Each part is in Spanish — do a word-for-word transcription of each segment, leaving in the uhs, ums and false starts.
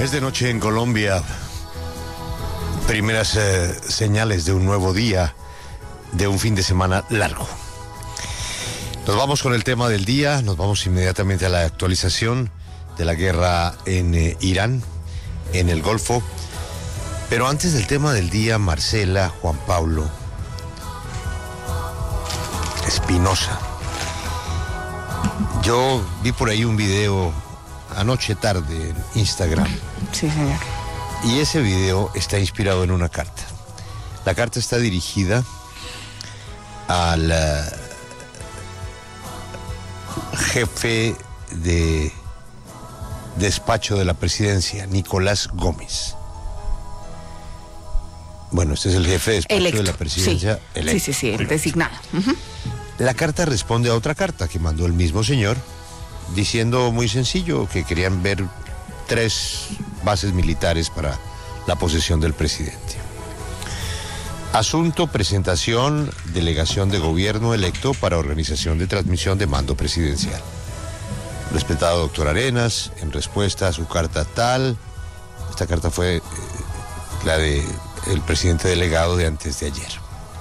Es de noche en Colombia. Primeras eh, señales de un nuevo día, de un fin de semana largo. Nos vamos con el tema del día, nos vamos inmediatamente a la actualización de la guerra en eh, Irán, en el Golfo. Pero antes del tema del día, Marcela, Juan Pablo, Espinosa. Yo vi por ahí un video anoche tarde en Instagram. Sí, señor. Y ese video está inspirado en una carta. La carta está dirigida al uh, jefe de despacho de la presidencia, Nicolás Gómez. Bueno, este es el jefe de despacho electo. de la presidencia. Sí, electo. sí, sí, sí, el designado. Uh-huh. La carta responde a otra carta que mandó el mismo señor, diciendo muy sencillo que querían ver tres bases militares para la posesión del presidente. Asunto: presentación, delegación de gobierno electo para organización de transmisión de mando presidencial. Respetado doctor Arenas, en respuesta a su carta tal, esta carta fue eh, la de el presidente delegado de antes de ayer.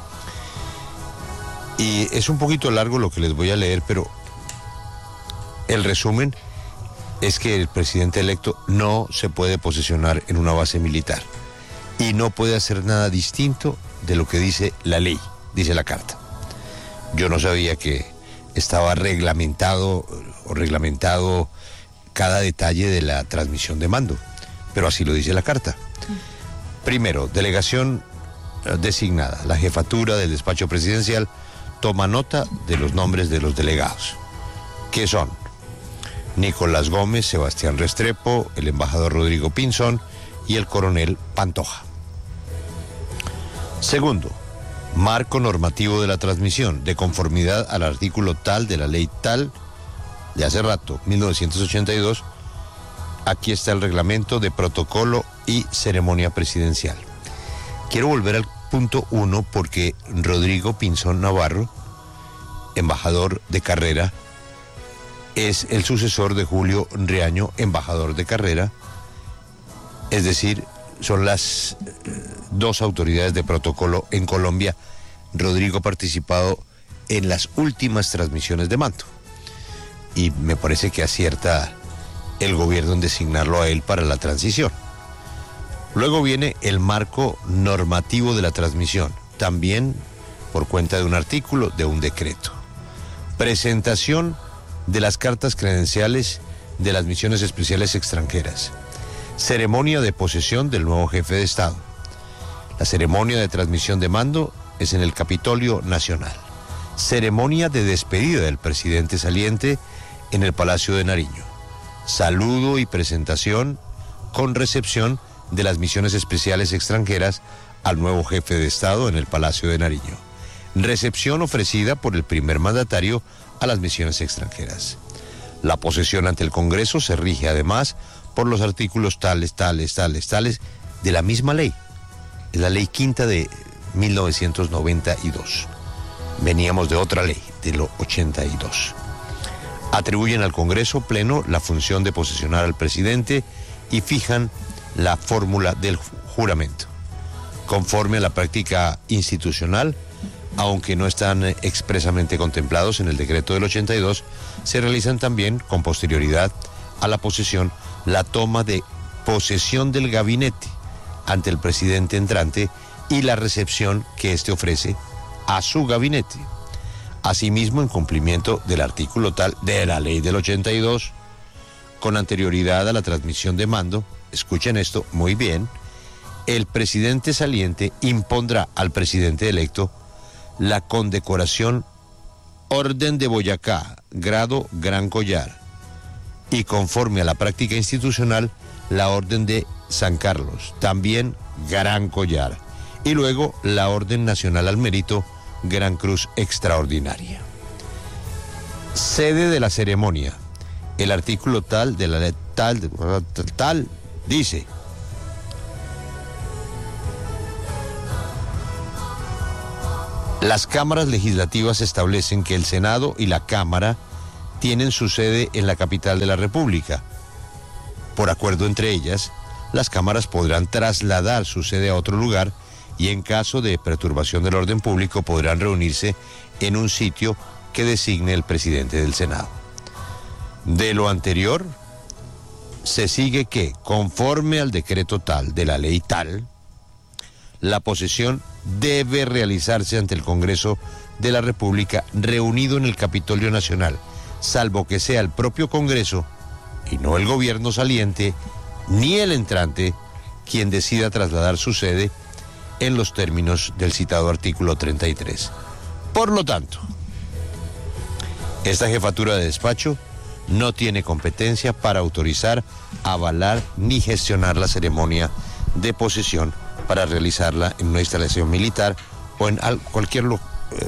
Y es un poquito largo lo que les voy a leer, pero el resumen es que el presidente electo no se puede posesionar en una base militar y no puede hacer nada distinto de lo que dice la ley, dice la carta. Yo no sabía que estaba reglamentado o reglamentado cada detalle de la transmisión de mando, pero así lo dice la carta. Primero, delegación designada. La jefatura del despacho presidencial toma nota de los nombres de los delegados, que son Nicolás Gómez, Sebastián Restrepo, el embajador Rodrigo Pinzón y el coronel Pantoja. Segundo, marco normativo de la transmisión, de conformidad al artículo tal de la ley tal de hace rato, mil novecientos ochenta y dos. Aquí está el reglamento de protocolo y ceremonia presidencial. Quiero volver al punto uno porque Rodrigo Pinzón Navarro, embajador de carrera, es el sucesor de Julio Riaño, embajador de carrera, es decir, son las dos autoridades de protocolo en Colombia. Rodrigo ha participado en las últimas transmisiones de mando y me parece que acierta el gobierno en designarlo a él para la transición. Luego viene el marco normativo de la transmisión, también por cuenta de un artículo de un decreto. Presentación de las cartas credenciales de las misiones especiales extranjeras. Ceremonia de posesión del nuevo jefe de Estado. La ceremonia de transmisión de mando es en el Capitolio Nacional. Ceremonia de despedida del presidente saliente en el Palacio de Nariño. Saludo y presentación con recepción de las misiones especiales extranjeras al nuevo jefe de Estado en el Palacio de Nariño. Recepción ofrecida por el primer mandatario a las misiones extranjeras. La posesión ante el Congreso se rige además por los artículos tales, tales, tales, tales de la misma ley. Es la ley quinta de mil novecientos noventa y dos. Veníamos de otra ley, de lo ochenta y dos. Atribuyen al Congreso Pleno la función de posesionar al presidente y fijan la fórmula del juramento. Conforme a la práctica institucional, aunque no están expresamente contemplados en el decreto del ochenta y dos, se realizan también, con posterioridad a la posesión, la toma de posesión del gabinete ante el presidente entrante y la recepción que éste ofrece a su gabinete. Asimismo, en cumplimiento del artículo tal de la ley del ochenta y dos, con anterioridad a la transmisión de mando, escuchen esto muy bien, el presidente saliente impondrá al presidente electo la condecoración Orden de Boyacá, grado Gran Collar, y conforme a la práctica institucional, la Orden de San Carlos, también Gran Collar, y luego la Orden Nacional al Mérito, Gran Cruz Extraordinaria. Sede de la ceremonia. El artículo tal de la ley tal, tal, tal dice: las cámaras legislativas establecen que el Senado y la Cámara tienen su sede en la capital de la República. Por acuerdo entre ellas, las cámaras podrán trasladar su sede a otro lugar y en caso de perturbación del orden público podrán reunirse en un sitio que designe el presidente del Senado. De lo anterior, se sigue que, conforme al decreto tal de la ley tal, la posesión debe realizarse ante el Congreso de la República reunido en el Capitolio Nacional, salvo que sea el propio Congreso y no el gobierno saliente ni el entrante quien decida trasladar su sede en los términos del citado artículo treinta y tres. Por lo tanto, esta jefatura de despacho no tiene competencia para autorizar, avalar ni gestionar la ceremonia de posesión para realizarla en una instalación militar o en cualquier eh,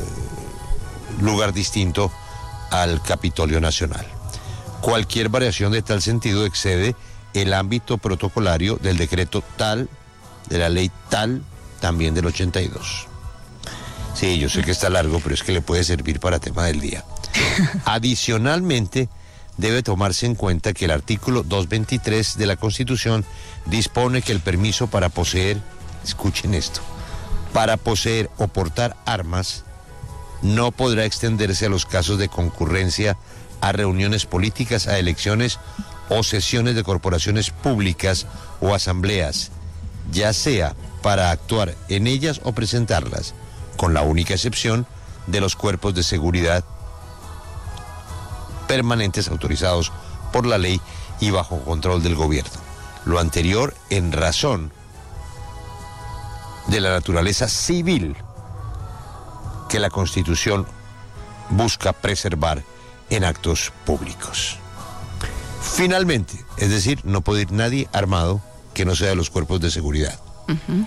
lugar distinto al Capitolio Nacional. Cualquier variación de tal sentido excede el ámbito protocolario del decreto tal, de la ley tal, también del ochenta y dos. Sí, yo sé que está largo, pero es que le puede servir para tema del día. Adicionalmente, debe tomarse en cuenta que el artículo doscientos veintitrés de la Constitución dispone que el permiso para poseer, escuchen esto, para poseer o portar armas no podrá extenderse a los casos de concurrencia a reuniones políticas, a elecciones o sesiones de corporaciones públicas o asambleas, ya sea para actuar en ellas o presentarlas, con la única excepción de los cuerpos de seguridad permanentes autorizados por la ley y bajo control del gobierno. Lo anterior en razón de la naturaleza civil que la Constitución busca preservar en actos públicos. Finalmente, es decir, no puede ir nadie armado que no sea de los cuerpos de seguridad. Uh-huh.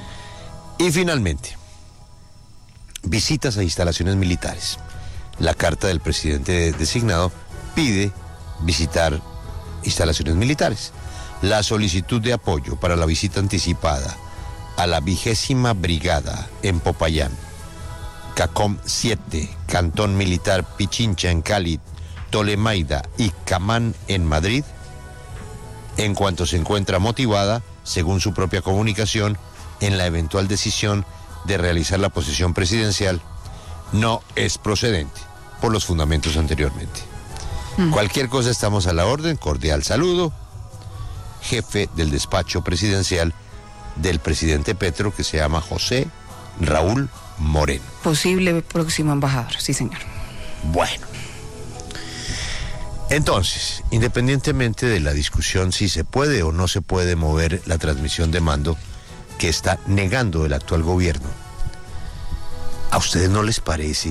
Y finalmente, visitas a instalaciones militares. La carta del presidente designado pide visitar instalaciones militares. La solicitud de apoyo para la visita anticipada a la vigésima brigada en Popayán, CACOM siete, Cantón Militar Pichincha en Cali, Tolemaida y Camán en Madrid, en cuanto se encuentra motivada, según su propia comunicación, en la eventual decisión de realizar la posesión presidencial, no es procedente por los fundamentos anteriormente. Mm. Cualquier cosa, estamos a la orden. Cordial saludo, jefe del despacho presidencial del presidente Petro, que se llama José Raúl Moreno. Posible próximo embajador, sí señor. Bueno, entonces, independientemente de la discusión si se puede o no se puede mover la transmisión de mando que está negando el actual gobierno, ¿a ustedes no les parece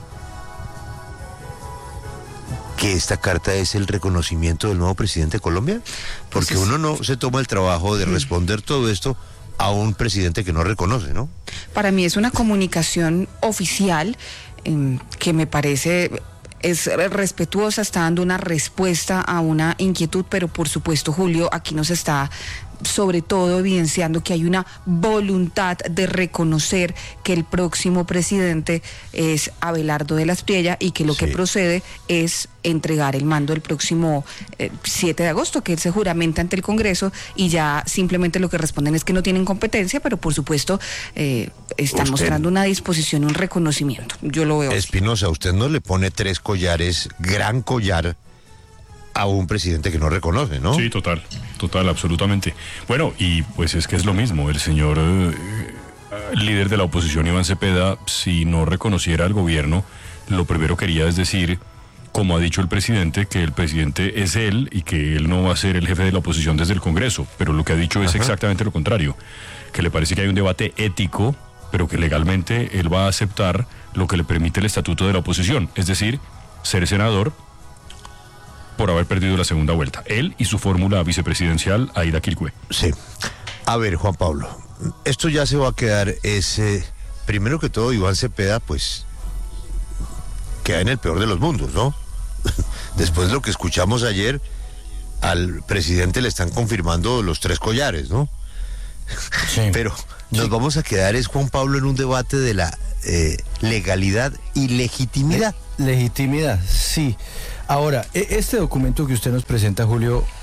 que esta carta es el reconocimiento del nuevo presidente de Colombia? Porque uno no se toma el trabajo de responder todo esto a un presidente que no reconoce, ¿no? Para mí es una comunicación oficial eh, que me parece es respetuosa, está dando una respuesta a una inquietud, pero por supuesto, Julio, aquí nos está sobre todo evidenciando que hay una voluntad de reconocer que el próximo presidente es Abelardo de la Espriella y que lo sí. que procede es entregar el mando el próximo eh, siete de agosto, que él se juramenta ante el Congreso, y ya simplemente lo que responden es que no tienen competencia, pero por supuesto eh, están usted, mostrando una disposición y un reconocimiento. Yo lo veo. Espinosa, usted no le pone tres collares, gran collar, a un presidente que no reconoce, ¿no? Sí, total, total, absolutamente. Bueno, y pues es que es lo mismo, el señor eh, líder de la oposición, Iván Cepeda, si no reconociera al gobierno, lo primero quería es decir, como ha dicho el presidente, que el presidente es él y que él no va a ser el jefe de la oposición desde el Congreso, pero lo que ha dicho Ajá. es exactamente lo contrario, que le parece que hay un debate ético, pero que legalmente él va a aceptar lo que le permite el estatuto de la oposición, es decir, ser senador por haber perdido la segunda vuelta. Él y su fórmula vicepresidencial, Aida Quircue. Sí. A ver, Juan Pablo, esto ya se va a quedar, es, eh, primero que todo, Iván Cepeda, pues, queda en el peor de los mundos, ¿no? Después de lo que escuchamos ayer, al presidente le están confirmando los tres collares, ¿no? Sí. Pero nos sí. vamos a quedar, es Juan Pablo, en un debate de la eh, legalidad y legitimidad. Le- legitimidad, sí. Ahora, este documento que usted nos presenta, Julio,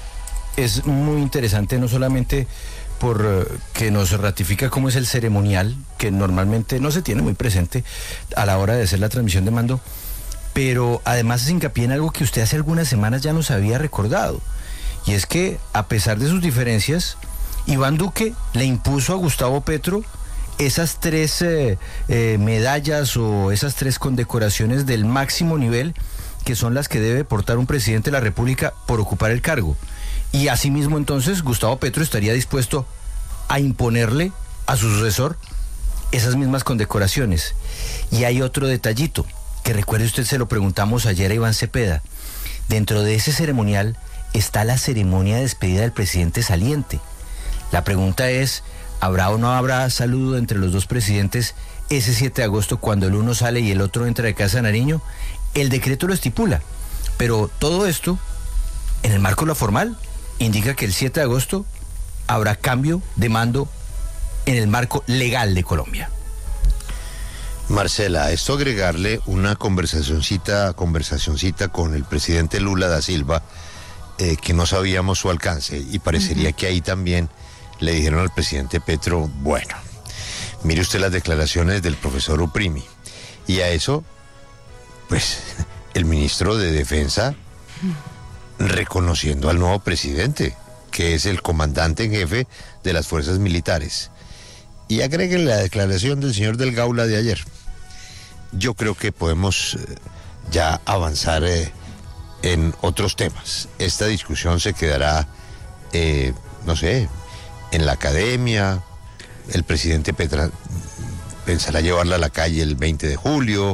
es muy interesante, no solamente por uh, que nos ratifica cómo es el ceremonial, que normalmente no se tiene muy presente a la hora de hacer la transmisión de mando, pero además hace hincapié en algo que usted hace algunas semanas ya nos había recordado, y es que a pesar de sus diferencias, Iván Duque le impuso a Gustavo Petro esas tres eh, eh, medallas o esas tres condecoraciones del máximo nivel, que son las que debe portar un presidente de la República por ocupar el cargo. Y asimismo entonces Gustavo Petro estaría dispuesto a imponerle a su sucesor esas mismas condecoraciones. Y hay otro detallito, que recuerde usted, se lo preguntamos ayer a Iván Cepeda. Dentro de ese ceremonial está la ceremonia de despedida del presidente saliente. La pregunta es, ¿habrá o no habrá saludo entre los dos presidentes ese siete de agosto cuando el uno sale y el otro entra de Casa de Nariño? El decreto lo estipula, pero todo esto, en el marco de lo formal, indica que el siete de agosto habrá cambio de mando en el marco legal de Colombia. Marcela, a esto agregarle una conversacioncita, conversacioncita con el presidente Lula da Silva, eh, que no sabíamos su alcance, y parecería uh-huh. que ahí también le dijeron al presidente Petro, bueno, mire usted las declaraciones del profesor Uprimi, y a eso, pues, el ministro de Defensa reconociendo al nuevo presidente, que es el comandante en jefe de las fuerzas militares. Y agreguen la declaración del señor del Gaula de ayer. Yo creo que podemos eh, ya avanzar eh, en otros temas. Esta discusión se quedará, eh, no sé, en la academia. El presidente Petra pensará llevarla a la calle el veinte de julio,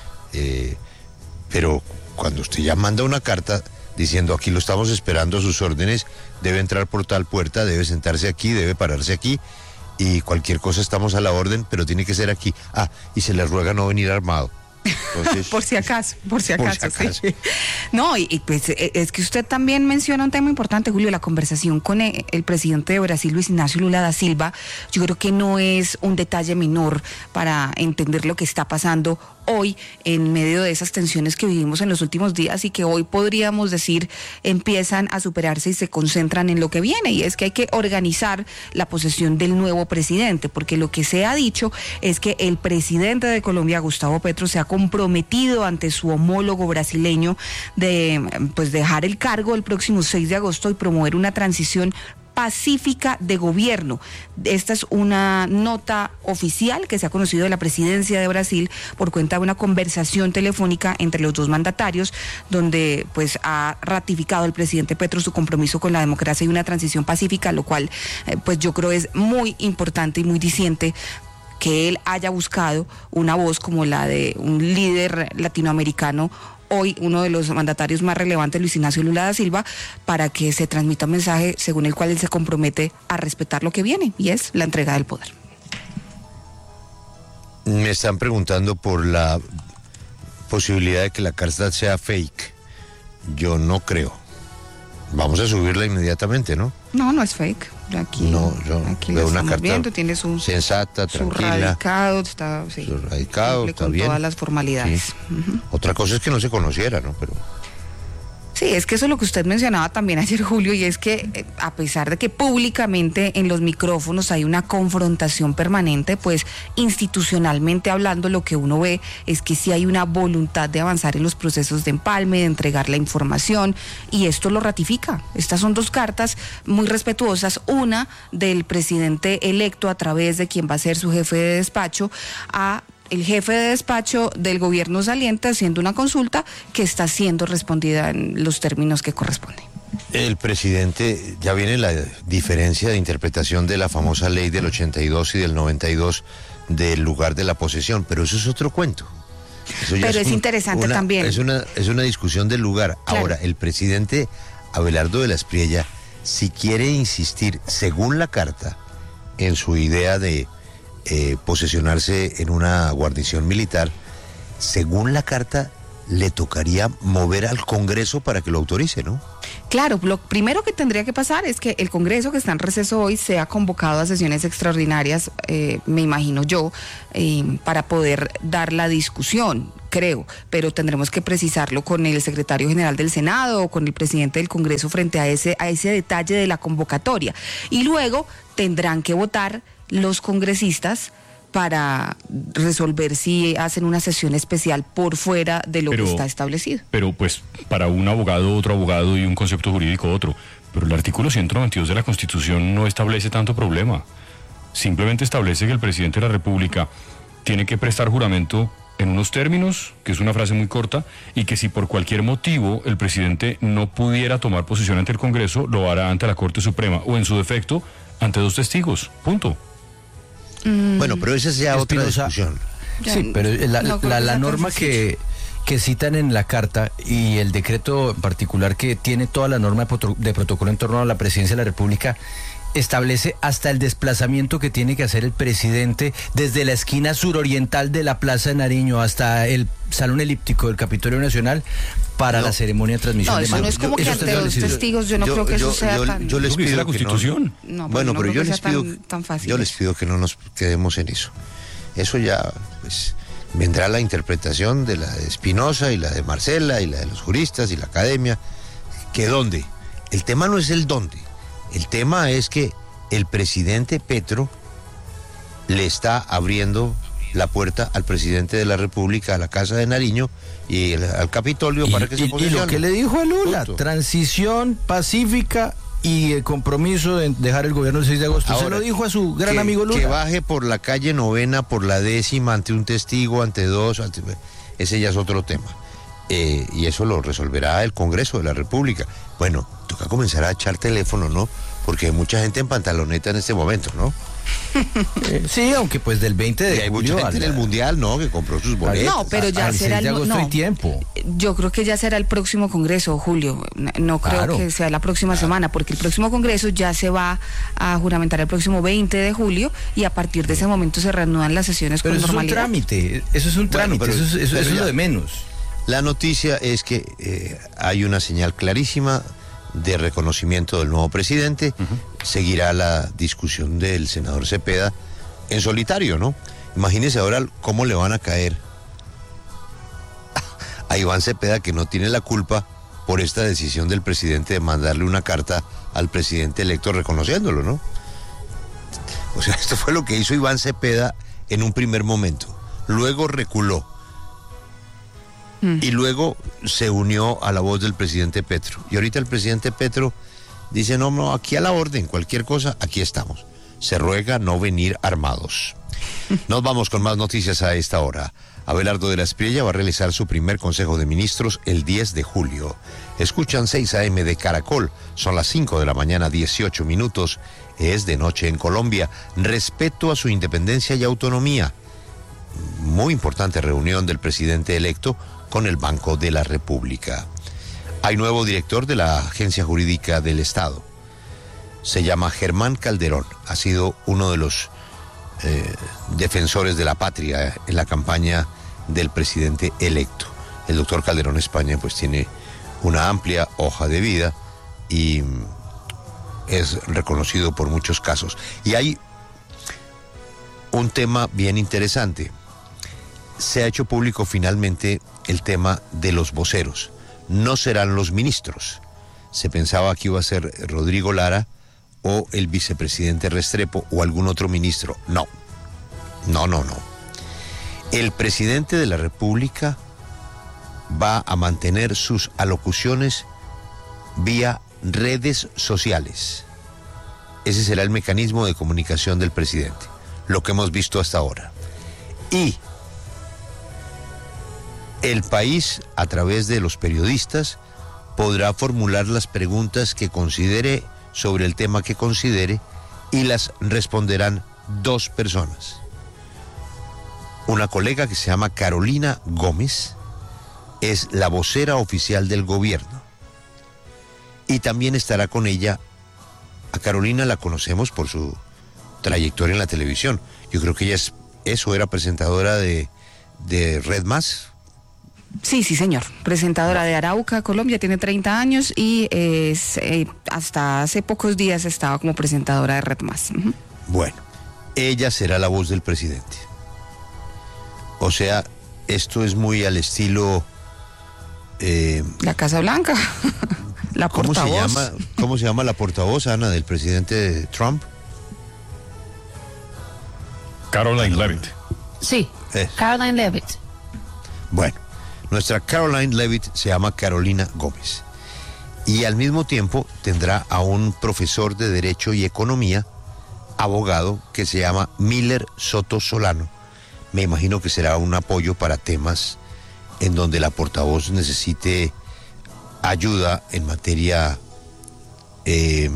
eh, pero cuando usted ya manda una carta diciendo aquí lo estamos esperando a sus órdenes, debe entrar por tal puerta, debe sentarse aquí, debe pararse aquí, y cualquier cosa estamos a la orden, pero tiene que ser aquí. Ah, y se le ruega no venir armado. Entonces, por si acaso, por si acaso, por si acaso. Sí. No, y, y pues es que usted también menciona un tema importante, Julio, la conversación con el, el presidente de Brasil, Luis Ignacio Lula da Silva. Yo creo que no es un detalle menor para entender lo que está pasando hoy en medio de esas tensiones que vivimos en los últimos días y que hoy podríamos decir empiezan a superarse y se concentran en lo que viene, y es que hay que organizar la posesión del nuevo presidente, porque lo que se ha dicho es que el presidente de Colombia, Gustavo Petro, se ha comprometido ante su homólogo brasileño de pues dejar el cargo el próximo seis de agosto y promover una transición pacífica de gobierno. Esta es una nota oficial que se ha conocido de la presidencia de Brasil por cuenta de una conversación telefónica entre los dos mandatarios, donde pues ha ratificado el presidente Petro su compromiso con la democracia y una transición pacífica, lo cual eh, pues yo creo es muy importante y muy diciente que él haya buscado una voz como la de un líder latinoamericano, hoy uno de los mandatarios más relevantes, Luis Ignacio Lula da Silva, para que se transmita un mensaje según el cual él se compromete a respetar lo que viene, y es la entrega del poder. Me están preguntando por la posibilidad de que la carta sea fake. Yo no creo. Vamos a subirla inmediatamente, ¿no? No, no es fake. Aquí, no, yo aquí veo lo una estamos carta viendo, tiene su, sensata, su tranquila. radicado, está, sí, su radicado, cumple está con bien. todas las formalidades. Sí. Uh-huh. Otra cosa es que no se conociera, ¿no? Pero sí, es que eso es lo que usted mencionaba también ayer, Julio, y es que eh, a pesar de que públicamente en los micrófonos hay una confrontación permanente, pues institucionalmente hablando lo que uno ve es que sí hay una voluntad de avanzar en los procesos de empalme, de entregar la información, y esto lo ratifica. Estas son dos cartas muy respetuosas, una del presidente electo a través de quien va a ser su jefe de despacho a el jefe de despacho del gobierno saliente haciendo una consulta que está siendo respondida en los términos que corresponden. el presidente, ya viene la diferencia de interpretación de la famosa ley del ochenta y dos y del noventa y dos del lugar de la posesión, pero eso es otro cuento. Eso ya pero es, es un, interesante una, también. Es una, es una discusión del lugar. Claro. Ahora, el presidente Abelardo de la Espriella, si quiere insistir, según la carta, en su idea de eh, posesionarse en una guarnición militar, según la carta, le tocaría mover al Congreso para que lo autorice, ¿no? Claro, lo primero que tendría que pasar es que el Congreso, que está en receso hoy, sea convocado a sesiones extraordinarias, eh, me imagino yo, eh, para poder dar la discusión, creo, pero tendremos que precisarlo con el secretario general del Senado o con el presidente del Congreso frente a ese, a ese detalle de la convocatoria. Y luego tendrán que votar los congresistas para resolver si hacen una sesión especial por fuera de lo pero, que está establecido. Pero pues para un abogado otro abogado y un concepto jurídico otro, pero el artículo ciento noventa y dos de la Constitución no establece tanto problema, simplemente establece que el presidente de la República tiene que prestar juramento en unos términos, que es una frase muy corta, y que si por cualquier motivo el presidente no pudiera tomar posición ante el Congreso, lo hará ante la Corte Suprema, o en su defecto, ante dos testigos, punto. Bueno, pero esa es ya otra discusión. Sí, pero la, no la, la que norma que, que citan en la carta y el decreto en particular que tiene toda la norma de, proto, de protocolo en torno a la presidencia de la República establece hasta el desplazamiento que tiene que hacer el presidente desde la esquina suroriental de la Plaza de Nariño hasta el Salón Elíptico del Capitolio Nacional para no, la ceremonia de transmisión no, de mando. No, eso no es como yo, que ante dos testigos, yo no yo, creo que yo, eso sea yo, tan... Yo les pido la Constitución. Que no, no, bueno, no pero yo les pido tan, tan fácil yo les pido que no nos quedemos en eso. Eso ya, pues, vendrá la interpretación de la de Espinosa y la de Marcela y la de los juristas y la academia. ¿Que dónde? El tema no es el dónde. El tema es que el presidente Petro le está abriendo la puerta al presidente de la República, a la Casa de Nariño y el, al Capitolio y, para que y, se posicione. Y lo que le dijo a Lula, Punto. Transición pacífica y el compromiso de dejar el gobierno el seis de agosto. Ahora, se lo dijo a su gran que, amigo Lula. Que baje por la calle Novena, por la décima, ante un testigo, ante dos, ante... ese ya es otro tema. Eh, y eso lo resolverá el Congreso de la República. Bueno, toca comenzar a echar teléfono, ¿no? Porque hay mucha gente en pantaloneta en este momento, ¿no? Eh, sí, aunque pues del veinte de y hay julio mucha gente al, en el Mundial, ¿no? Que compró sus boletos. No, pero ya al será seis de el agosto no, hay tiempo. Yo creo que ya será el próximo Congreso, Julio. No creo claro. que sea la próxima claro. semana, porque el próximo Congreso ya se va a juramentar el próximo veinte de julio y a partir de ese momento se reanudan las sesiones pero con eso normalidad. Es un trámite, eso es un trámite, bueno, pero, eso, es, eso, eso es lo de menos. La noticia es que eh, hay una señal clarísima de reconocimiento del nuevo presidente. Uh-huh. Seguirá la discusión del senador Cepeda en solitario, ¿no? Imagínense ahora cómo le van a caer a Iván Cepeda, que no tiene la culpa por esta decisión del presidente de mandarle una carta al presidente electo reconociéndolo, ¿no? O sea, esto fue lo que hizo Iván Cepeda en un primer momento. Luego reculó. Mm. Y luego se unió a la voz del presidente Petro. Y ahorita el presidente Petro dice, no, no, aquí a la orden, cualquier cosa, aquí estamos. Se ruega no venir armados. Nos vamos con más noticias a esta hora. Abelardo de la Espriella va a realizar su primer Consejo de Ministros el diez de julio. Escuchan seis a eme de Caracol. Son las cinco de la mañana, dieciocho minutos. Es de noche en Colombia. Respeto a su independencia y autonomía. Muy importante reunión del presidente electo con el Banco de la República. Hay nuevo director de la Agencia Jurídica del Estado. Se llama Germán Calderón. Ha sido uno de los eh, defensores de la patria en la campaña del presidente electo. El doctor Calderón España pues tiene una amplia hoja de vida y es reconocido por muchos casos. Y hay un tema bien interesante. Se ha hecho público finalmente el tema de los voceros. No serán los ministros. Se pensaba que iba a ser Rodrigo Lara o el vicepresidente Restrepo o algún otro ministro. No, no, no, no. El presidente de la República va a mantener sus alocuciones vía redes sociales. Ese será el mecanismo de comunicación del presidente, lo que hemos visto hasta ahora. Y el país, a través de los periodistas, podrá formular las preguntas que considere sobre el tema que considere y las responderán dos personas. Una colega que se llama Carolina Gómez es la vocera oficial del gobierno y también estará con ella. A Carolina la conocemos por su trayectoria en la televisión. Yo creo que ella es, eso era presentadora de, de Red Más, Sí, sí, señor. Presentadora de Arauca, Colombia, tiene treinta años y es, eh, hasta hace pocos días estaba como presentadora de Red Más. Uh-huh. Bueno, ella será la voz del presidente. O sea, esto es muy al estilo... Eh, la Casa Blanca, la ¿cómo portavoz. se llama, ¿Cómo se llama la portavoz, Ana, del presidente Trump? Caroline Leavitt. Sí, Es. Caroline Leavitt. Bueno, nuestra Caroline Leavitt se llama Carolina Gómez. Y al mismo tiempo tendrá a un profesor de Derecho y Economía, abogado, que se llama Miller Soto Solano. Me imagino que será un apoyo para temas en donde la portavoz necesite ayuda en materia eh,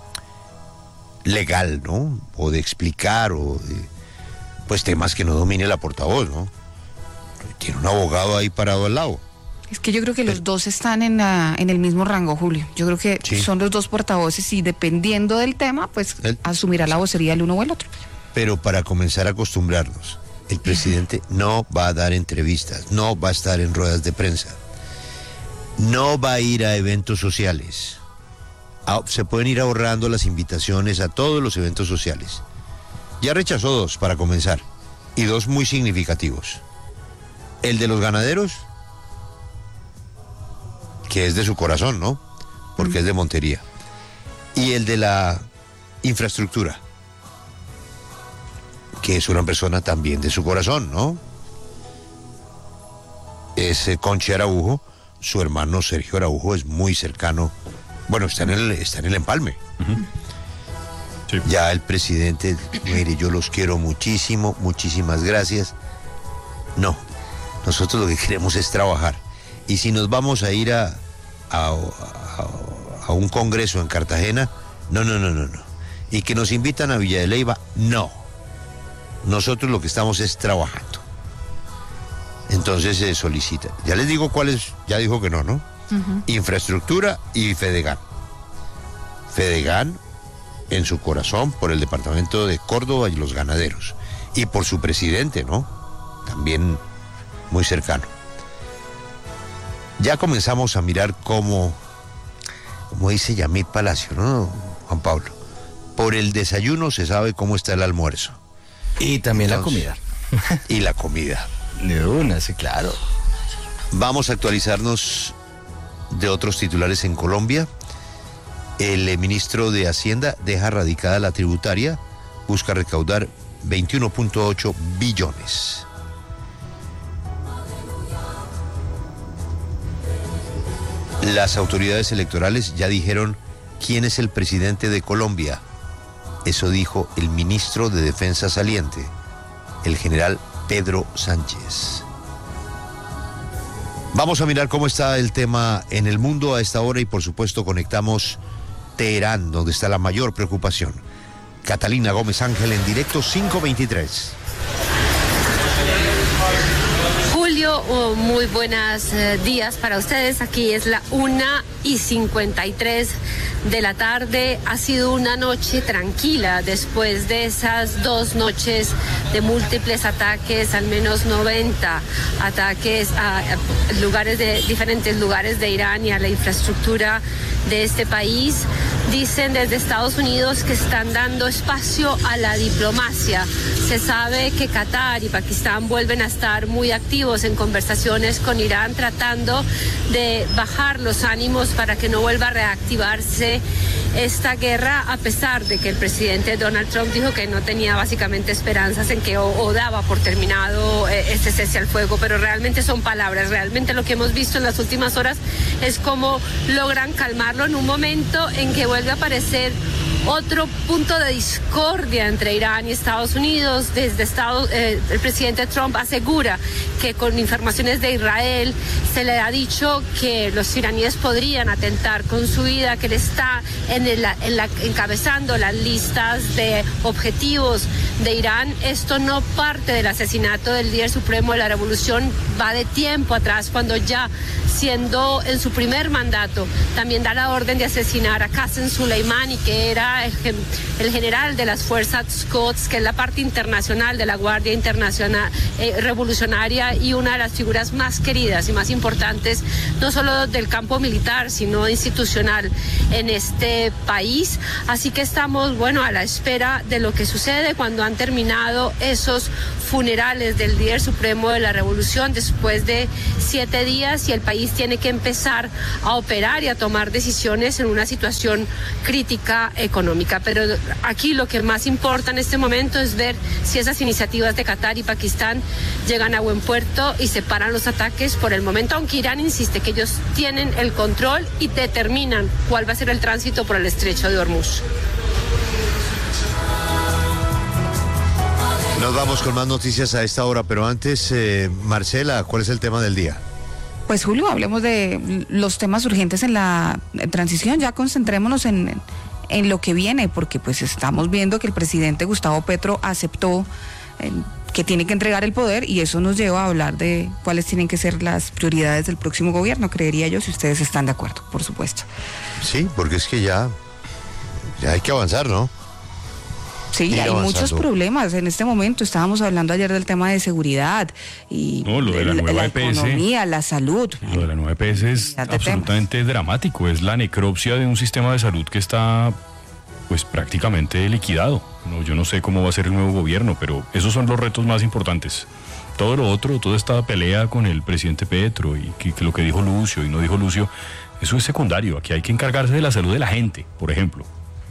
legal, ¿no? O de explicar, o de, pues temas que no domine la portavoz, ¿no? Tiene un abogado ahí parado al lado. Es que yo creo que los dos están en, la, en el mismo rango, Julio. Yo creo que Sí. son los dos portavoces y dependiendo del tema, pues El- asumirá la vocería el uno o el otro. Pero para comenzar a acostumbrarnos, el presidente no va a dar entrevistas, no va a estar en ruedas de prensa, no va a ir a eventos sociales. Ah, se pueden ir ahorrando las invitaciones a todos los eventos sociales. Ya rechazó dos para comenzar, y dos muy significativos. El de los ganaderos, que es de su corazón, ¿no? Porque es de Montería. Y el de la infraestructura, que es una persona también de su corazón, ¿no? Es eh, Conchi Araujo, su hermano Sergio Araujo es muy cercano, bueno, está en el, está en el empalme. Sí. Ya el presidente, mire, yo los quiero muchísimo, muchísimas gracias. No, nosotros lo que queremos es trabajar. Y si nos vamos a ir a, a, a, a un congreso en Cartagena, no, no, no, no, no. Y que nos invitan a Villa de Leyva, no. Nosotros lo que estamos es trabajando. Entonces se solicita. Ya les digo cuáles, ya dijo que no, ¿no? Uh-huh. Infraestructura y Fedegan. Fedegan en su corazón por el departamento de Córdoba y los ganaderos. Y por su presidente, ¿no? También muy cercano. Ya comenzamos a mirar cómo, como dice Yamit Palacio, ¿no, Juan Pablo? Por el desayuno se sabe cómo está el almuerzo. Y también Entonces, la comida. Y la comida. De una, sí, claro. Vamos a actualizarnos de otros titulares en Colombia. El eh, ministro de Hacienda deja radicada la tributaria, busca recaudar veintiuno punto ocho billones. Las autoridades electorales ya dijeron quién es el presidente de Colombia. Eso dijo el ministro de Defensa saliente, el general Pedro Sánchez. Vamos a mirar cómo está el tema en el mundo a esta hora y por supuesto conectamos Teherán, donde está la mayor preocupación. Catalina Gómez Ángel en directo cinco veintitrés. Julio, oh, muy buenos eh, días para ustedes. Aquí es la una y cincuenta y tres de la tarde. Ha sido una noche tranquila después de esas dos noches de múltiples ataques, al menos noventa ataques a, a lugares de diferentes lugares de Irán y a la infraestructura de este país. Dicen desde Estados Unidos que están dando espacio a la diplomacia. Se sabe que Qatar y Pakistán vuelven a estar muy activos en conversaciones con Irán, tratando de bajar los ánimos para que no vuelva a reactivarse esta guerra, a pesar de que el presidente Donald Trump dijo que no tenía básicamente esperanzas en que o, o daba por terminado eh, este cese al fuego, pero realmente son palabras. Realmente lo que hemos visto en las últimas horas es cómo logran calmarlo en un momento en que vuelve a aparecer otro punto de discordia entre Irán y Estados Unidos. Desde Estados, eh, el presidente Trump asegura que con informaciones de Israel se le ha dicho que los iraníes podrían atentar con su vida, que él está en el, en la, encabezando las listas de objetivos de Irán. Esto no parte del asesinato del líder supremo de la revolución, va de tiempo atrás, cuando ya siendo en su primer mandato también da la orden de asesinar a Qasem Soleimani, que era el, el general de las fuerzas Quds, que es la parte internacional de la Guardia Internacional eh, Revolucionaria y una de las figuras más queridas y más importantes, no solo del campo militar, sino institucional en este país. Así que estamos, bueno, a la espera de lo que sucede cuando han terminado esos funerales del líder supremo de la revolución después de siete días y el país tiene que empezar a operar y a tomar decisiones en una situación crítica económica. Pero aquí lo que más importa en este momento es ver si esas iniciativas de Qatar y Pakistán llegan a buen puerto y se paran los ataques por el momento, aunque Irán insiste que ellos tienen el control y determinan cuál va a ser el tránsito por el estrecho de Hormuz. Nos vamos con más noticias a esta hora, pero antes, eh, Marcela, ¿cuál es el tema del día? Pues Julio, hablemos de los temas urgentes en la transición, ya concentrémonos en, en lo que viene, porque pues estamos viendo que el presidente Gustavo Petro aceptó eh, que tiene que entregar el poder y eso nos lleva a hablar de cuáles tienen que ser las prioridades del próximo gobierno, creería yo, si ustedes están de acuerdo, por supuesto. Sí, porque es que ya, ya hay que avanzar, ¿no? Sí, hay avanzando. Muchos problemas en este momento. Estábamos hablando ayer del tema de seguridad y no, lo de la, nueva la E P S, economía, la salud. Lo de la nueva E P S es absolutamente temas. dramático. Es la necropsia de un sistema de salud que está, pues, prácticamente liquidado. No, yo no sé cómo va a ser el nuevo gobierno, pero esos son los retos más importantes. Todo lo otro, toda esta pelea con el presidente Petro y que, que lo que dijo Lucio y no dijo Lucio, eso es secundario. Aquí hay que encargarse de la salud de la gente, por ejemplo.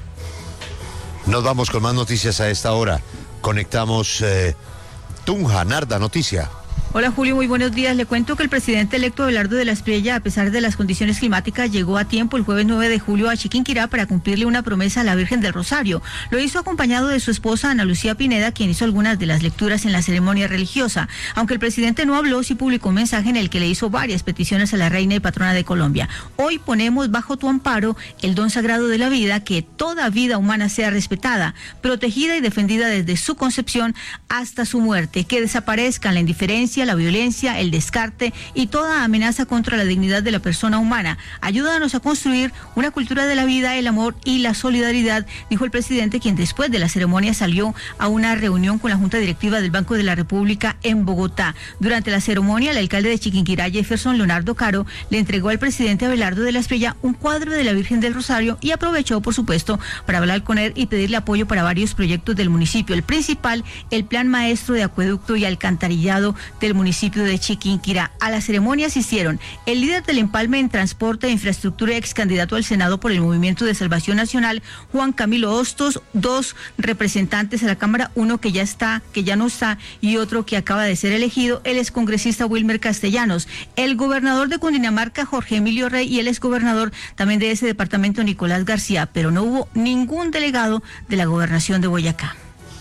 Nos vamos con más noticias a esta hora. Conectamos eh, Tunja, Narda, noticia. Hola Julio, muy buenos días. Le cuento que el presidente electo Abelardo de la Espriella, a pesar de las condiciones climáticas, llegó a tiempo el jueves nueve de julio a Chiquinquirá para cumplirle una promesa a la Virgen del Rosario. Lo hizo acompañado de su esposa Ana Lucía Pineda, quien hizo algunas de las lecturas en la ceremonia religiosa. Aunque el presidente no habló, sí publicó un mensaje en el que le hizo varias peticiones a la reina y patrona de Colombia. Hoy ponemos bajo tu amparo el don sagrado de la vida, que toda vida humana sea respetada, protegida y defendida desde su concepción hasta su muerte, que desaparezcan la indiferencia, la violencia, el descarte y toda amenaza contra la dignidad de la persona humana. Ayúdanos a construir una cultura de la vida, el amor y la solidaridad, dijo el presidente, quien después de la ceremonia salió a una reunión con la Junta Directiva del Banco de la República en Bogotá. Durante la ceremonia, el alcalde de Chiquinquirá, Jefferson Leonardo Caro, le entregó al presidente Abelardo de la Espriella un cuadro de la Virgen del Rosario y aprovechó, por supuesto, para hablar con él y pedirle apoyo para varios proyectos del municipio. El principal, el Plan Maestro de Acueducto y Alcantarillado del municipio de Chiquinquirá. A la ceremonia asistieron el líder del empalme en transporte e infraestructura y ex candidato al Senado por el Movimiento de Salvación Nacional, Juan Camilo Hostos, dos representantes a la Cámara, uno que ya está, que ya no está, y otro que acaba de ser elegido, el excongresista Wilmer Castellanos, el gobernador de Cundinamarca, Jorge Emilio Rey, y el exgobernador también de ese departamento, Nicolás García, pero no hubo ningún delegado de la gobernación de Boyacá.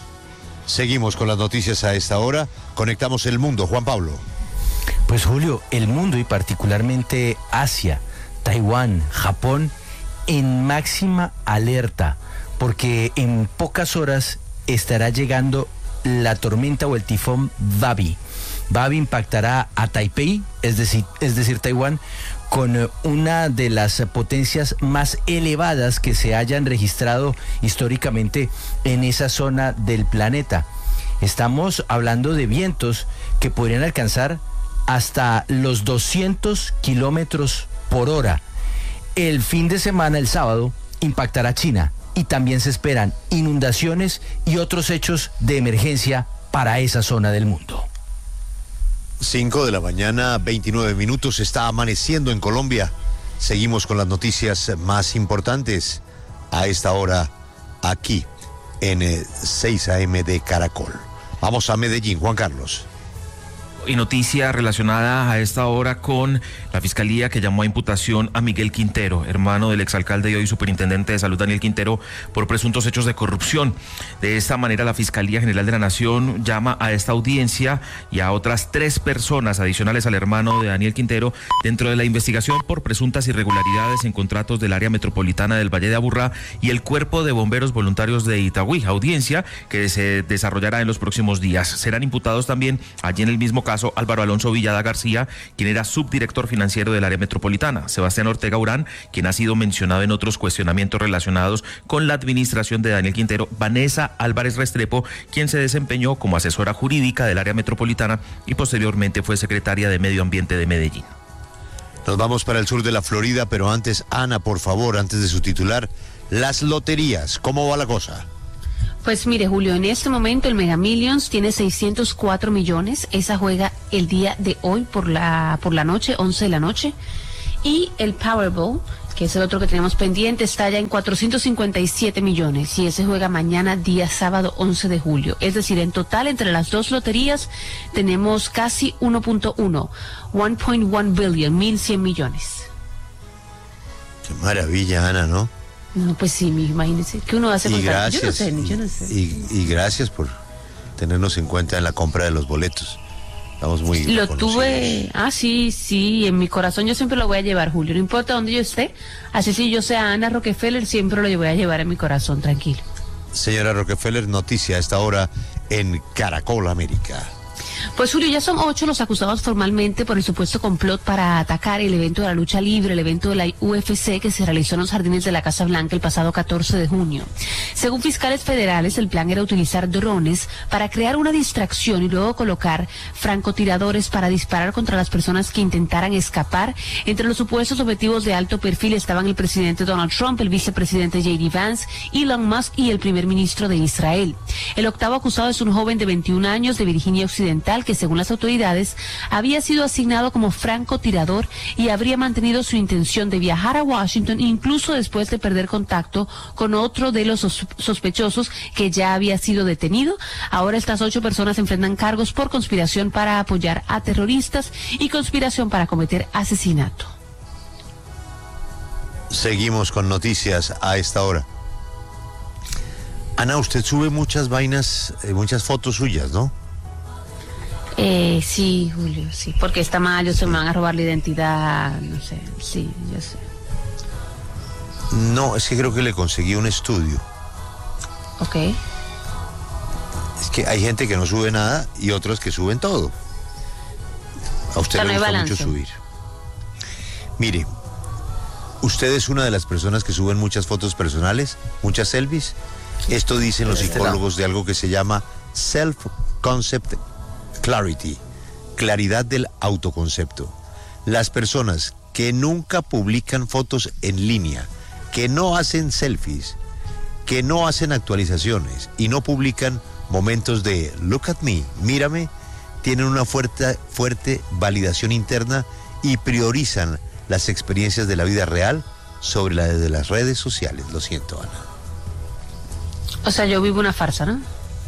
Seguimos con las noticias a esta hora. Conectamos el mundo. Juan Pablo. Pues Julio, el mundo y particularmente Asia, Taiwán, Japón, en máxima alerta, porque en pocas horas estará llegando la tormenta o el tifón Babi. Babi impactará a Taipei, es decir, es decir, Taiwán, con una de las potencias más elevadas que se hayan registrado históricamente en esa zona del planeta. Estamos hablando de vientos que podrían alcanzar hasta los doscientos kilómetros por hora. El fin de semana, el sábado, impactará China y también se esperan inundaciones y otros hechos de emergencia para esa zona del mundo. cinco de la mañana, veintinueve minutos, está amaneciendo en Colombia. Seguimos con las noticias más importantes a esta hora aquí en seis A M de Caracol. Vamos a Medellín, Juan Carlos. Y noticia relacionada a esta hora con la Fiscalía, que llamó a imputación a Miguel Quintero, hermano del exalcalde y hoy superintendente de salud Daniel Quintero, por presuntos hechos de corrupción. De esta manera, la Fiscalía General de la Nación llama a esta audiencia y a otras tres personas adicionales al hermano de Daniel Quintero dentro de la investigación por presuntas irregularidades en contratos del área metropolitana del Valle de Aburrá y el Cuerpo de Bomberos Voluntarios de Itagüí, audiencia que se desarrollará en los próximos días. Serán imputados también allí en el mismo caso caso Álvaro Alonso Villada García, quien era subdirector financiero del área metropolitana, Sebastián Ortega Urán, quien ha sido mencionado en otros cuestionamientos relacionados con la administración de Daniel Quintero, Vanessa Álvarez Restrepo, quien se desempeñó como asesora jurídica del área metropolitana y posteriormente fue secretaria de Medio Ambiente de Medellín. Nos vamos para el sur de la Florida, pero antes, Ana, por favor, antes de su titular, las loterías, ¿cómo va la cosa? Pues mire, Julio, en este momento el Mega Millions tiene seiscientos cuatro millones, esa juega el día de hoy por la por la noche, once de la noche, y el Powerball, que es el otro que tenemos pendiente, está ya en cuatrocientos cincuenta y siete millones, y ese juega mañana, día sábado once de julio. Es decir, en total, entre las dos loterías, tenemos casi uno punto uno, uno punto uno billion, mil cien millones. Qué maravilla, Ana, ¿no? No, pues sí, imagínese, ¿qué uno hace con Y tanto? gracias, Yo no sé, yo no sé. y, y gracias por tenernos en cuenta en la compra de los boletos. Estamos muy Lo reconocidos. tuve, ah, sí, sí, en mi corazón yo siempre lo voy a llevar, Julio, no importa dónde yo esté, así si yo sea Ana Rockefeller, siempre lo voy a llevar en mi corazón, tranquilo. Señora Rockefeller, noticia a esta hora en Caracol América. Pues Julio, ya son ocho los acusados formalmente por el supuesto complot para atacar el evento de la lucha libre, el evento de la U F C que se realizó en los jardines de la Casa Blanca el pasado catorce de junio. Según fiscales federales, el plan era utilizar drones para crear una distracción y luego colocar francotiradores para disparar contra las personas que intentaran escapar. Entre los supuestos objetivos de alto perfil estaban el presidente Donald Trump, el vicepresidente J D Vance, Elon Musk y el primer ministro de Israel. El octavo acusado es un joven de veintiún años de Virginia Occidental que, según las autoridades, había sido asignado como francotirador y habría mantenido su intención de viajar a Washington incluso después de perder contacto con otro de los sos- sospechosos que ya había sido detenido. Ahora estas ocho personas enfrentan cargos por conspiración para apoyar a terroristas y conspiración para cometer asesinato. Seguimos con noticias a esta hora. Ana, usted sube muchas vainas, eh, muchas fotos suyas, ¿no? Eh, sí, Julio, sí, porque está mal, yo se me van a robar la identidad, no sé, sí, yo sé. No, es que creo que le conseguí un estudio. Ok. Es que hay gente que no sube nada y otros que suben todo. A usted O sea, le no hay gusta balance. mucho subir. Mire, usted es una de las personas que suben muchas fotos personales, muchas selfies. Esto dicen los psicólogos de algo que se llama self-concept clarity, claridad del autoconcepto. Las personas que nunca publican fotos en línea, que no hacen selfies, que no hacen actualizaciones y no publican momentos de look at me, mírame, tienen una fuerte, fuerte validación interna y priorizan las experiencias de la vida real sobre la de las redes sociales. Lo siento, Ana. O sea, yo vivo una farsa, ¿no?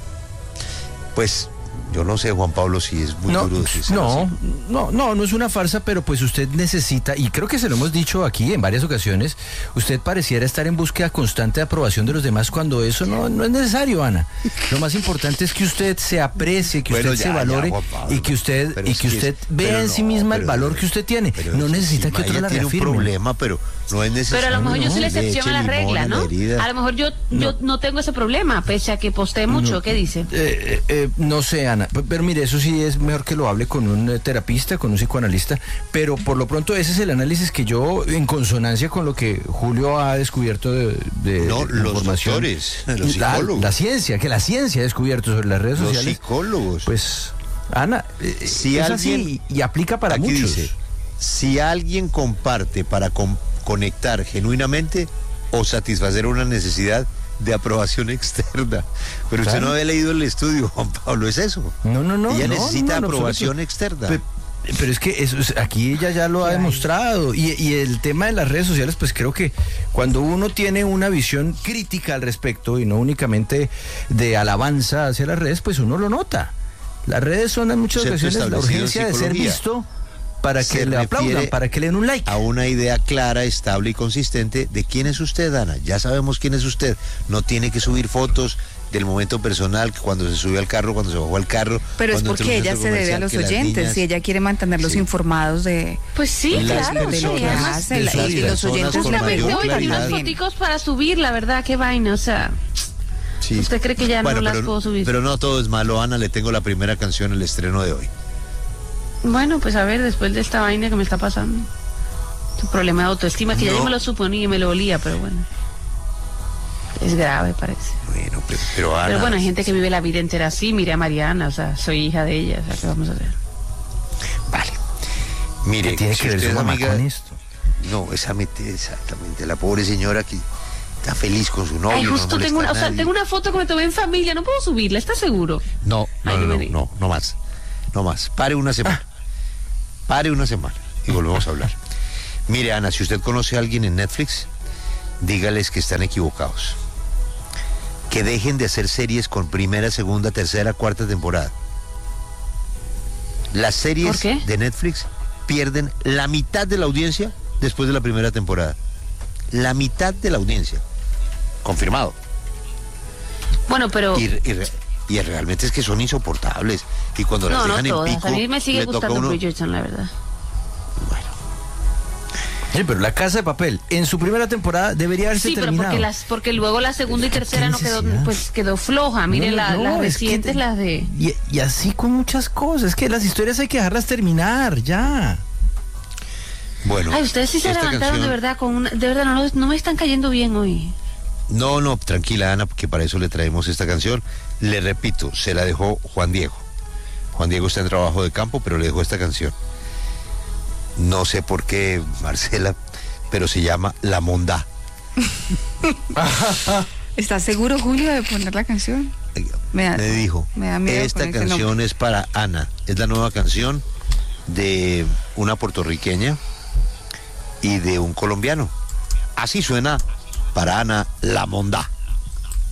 Pues yo no sé, Juan Pablo, si es muy No, duro decírselo no, así. no, no, no es una farsa, pero pues usted necesita, y creo que se lo hemos dicho aquí en varias ocasiones, usted pareciera estar en búsqueda constante de aprobación de los demás cuando eso no, no es necesario, Ana. Lo más importante es que usted se aprecie, que Bueno, usted ya, se valore ya, Juan Pablo, y que usted pero y es que que usted es- vea pero en sí no, misma el pero- valor que usted tiene. Pero No es necesita sí, que otro ella la tiene un reafirme. problema, pero no es necesario. Pero a lo mejor yo soy la Le excepción eche a la limón regla, la ¿no? herida. A lo mejor yo, yo no tengo ese problema, pese a que postee mucho. ¿Qué dice? Eh, eh, eh, no sé, Ana, P- pero mire, eso sí es mejor que lo hable con un eh, terapista, con un psicoanalista, pero por lo pronto ese es el análisis que yo, en consonancia con lo que Julio ha descubierto de, de No, de los información, doctores, los la, psicólogos. la ciencia, que la ciencia ha descubierto sobre las redes Los sociales, psicólogos. pues, Ana, eh, Si es alguien- así y aplica para Aquí muchos. dice, si alguien comparte para con- conectar genuinamente o satisfacer una necesidad de aprobación externa. Pero usted Claro. no había leído el estudio, Juan Pablo, es eso. No, no, no. Ella no, necesita no, no, aprobación absoluto. externa. Pe- Pero es que eso es- aquí ella ya lo ha demostrado. Y, y el tema de las redes sociales, pues creo que cuando uno tiene una visión crítica al respecto y no únicamente de alabanza hacia las redes, pues uno lo nota. Las redes son en muchas Concepto ocasiones la establecido en urgencia de ser psicología. visto para Se que le aplaudan, refiere para que le den un like. A una idea clara, estable y consistente de quién es usted, Ana. Ya sabemos quién es usted. No tiene que subir fotos del momento personal, que cuando se subió al carro, cuando se bajó al carro. Pero es cuando entró porque a un ella centro se debe a comercial, los que las oyentes, niñas- si ella quiere mantenerlos Sí. informados de... Pues sí, Las claro, sí, personas además, de de la- sus y los personas oyentes con la mayor ven hoy tiene unas claridad. foticos para subir, la verdad, qué vaina, o sea, Sí. ¿usted cree que ya Bueno, no las pero, puedo subir? Pero no todo es malo, Ana. Le tengo la primera canción, el estreno de hoy. Bueno, pues a ver, después de esta vaina que me está pasando, tu problema de autoestima, que No. ya yo me lo suponía y me lo olía, pero bueno, es grave, parece. Bueno, pero, pero Ana... Pero bueno, hay gente que vive la vida entera así, mire a Mariana, o sea, soy hija de ella, o sea, ¿qué vamos a hacer? Vale. Mire, ¿Qué tiene si que ver usted su es mamá amiga- con esto? No, esa mete exactamente. La pobre señora que está feliz con su novio. Ay, no justo molesta tengo una, a o sea, nadie. tengo una foto que me tomé en familia, no puedo subirla, ¿estás seguro? No, no, Ay, no, no no, me diga. no, no más. No más. Pare una semana. Pare una semana y volvemos a hablar. Mire, Ana, si usted conoce a alguien en Netflix, dígales que están equivocados. Que dejen de hacer series con primera, segunda, tercera, cuarta temporada. Las series ¿Por qué? de Netflix pierden la mitad de la audiencia después de la primera temporada. La mitad de la audiencia. Confirmado. Bueno, pero... Y, y re- y realmente es que son insoportables. Y cuando las No, no dejan en todas, pico, a mí me sigue le toca a gustando uno... Bridgerton, la verdad. Bueno, Sí, pero La Casa de Papel, en su primera temporada debería haberse Sí, pero terminado. porque las porque luego la segunda y tercera ¿Qué no quedó, necesidad? pues quedó floja. Miren No, la- no, las es que recientes, te- las de... Y, y así con muchas cosas, es que las historias hay que dejarlas terminar, ya. bueno. Ay, ustedes sí se esta levantaron canción- de verdad con una, de verdad no, no me están cayendo bien hoy. No, no, tranquila, Ana, porque para eso le traemos esta canción. Le repito, se la dejó Juan Diego. Juan Diego está en trabajo de campo, pero le dejó esta canción. No sé por qué, Marcela, pero se llama La Mondá. ¿Estás seguro, Julio, de poner la canción? Me da- Me dijo, me da miedo esta con ese canción nombre. es para Ana. Es la nueva canción de una puertorriqueña y de un colombiano. Así suena para Ana La Mondá.